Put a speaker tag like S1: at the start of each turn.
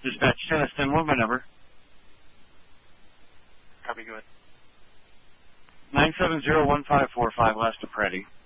S1: Dispatch 10, that's 10, what my number?
S2: Copy, go ahead.
S1: 970-1545, last to Preddy.